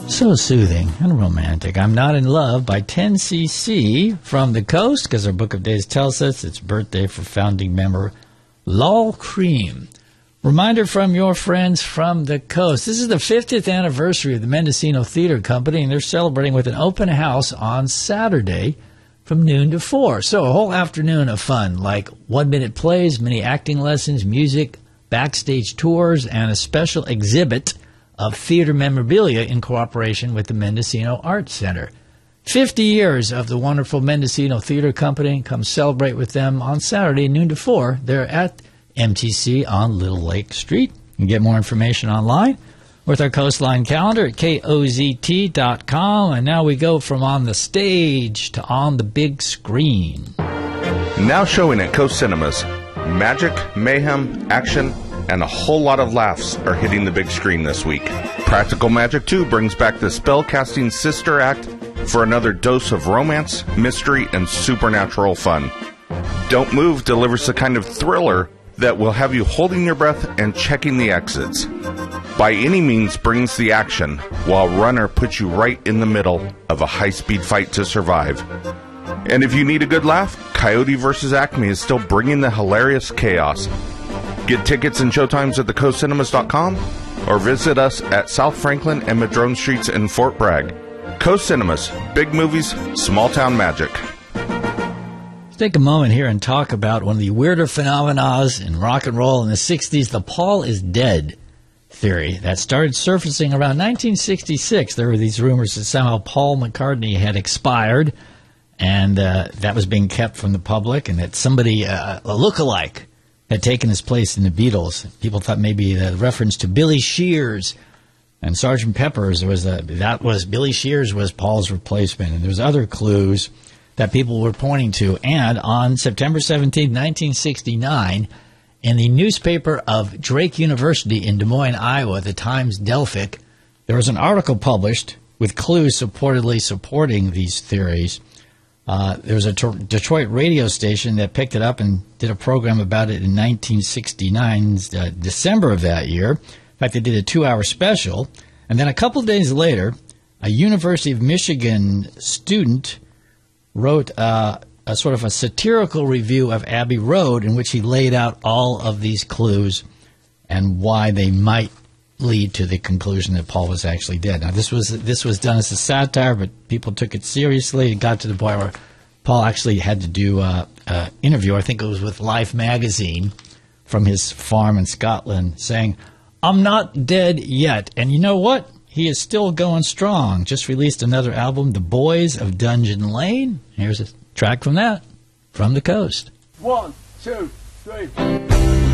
So soothing and romantic. I'm Not in Love by 10cc from the Coast, because our Book of Days tells us it's birthday for founding member Lol Creme. Reminder from your friends from the Coast. This is the 50th anniversary of the Mendocino Theater Company, and they're celebrating with an open house on Saturday from noon to 4. So a whole afternoon of fun, like one-minute plays, mini acting lessons, music, backstage tours, and a special exhibit of theater memorabilia in cooperation with the Mendocino Arts Center. 50 years of the wonderful Mendocino Theater Company. Come celebrate with them on Saturday, noon to 4. They're at MTC on Little Lake Street. You can get more information online with our Coastline calendar at kozt.com. And now we go from on the stage to on the big screen. Now showing at Coast Cinemas, magic, mayhem, action, and a whole lot of laughs are hitting the big screen this week. Practical Magic 2 brings back the spellcasting sister act for another dose of romance, mystery, and supernatural fun. Don't Move delivers the kind of thriller that will have you holding your breath and checking the exits. By Any Means brings the action, while Runner puts you right in the middle of a high-speed fight to survive. And if you need a good laugh, Coyote vs. Acme is still bringing the hilarious chaos. Get tickets and showtimes at thecoastcinemas.com or visit us at South Franklin and Madrone Streets in Fort Bragg. Coast Cinemas, big movies, small town magic. Let's take a moment here and talk about one of the weirder phenomena in rock and roll in the 60s, the Paul is dead theory that started surfacing around 1966. There were these rumors that somehow Paul McCartney had expired, and that was being kept from the public, and that somebody, a lookalike, had taken his place in the Beatles. People thought maybe the reference to Billy Shears and Sgt. Pepper's was Billy Shears was Paul's replacement, and there was other clues that people were pointing to. And on September 17, 1969, in the newspaper of Drake University in Des Moines, Iowa, the Times-Delphic, there was an article published with clues supportedly supporting these theories. There was a Detroit radio station that picked it up and did a program about it in 1969, December of that year. In fact, they did a 2-hour special. And then a couple of days later, a University of Michigan student wrote a sort of a satirical review of Abbey Road in which he laid out all of these clues and why they might lead to the conclusion that Paul was actually dead. Now, this was done as a satire, but people took it seriously. It got to the point where Paul actually had to do an interview, I think it was with Life magazine, from his farm in Scotland, saying, "I'm not dead yet." And you know what? He is still going strong. Just released another album, The Boys of Dungeon Lane. Here's a track from that, from the Coast. 1, 2, 3.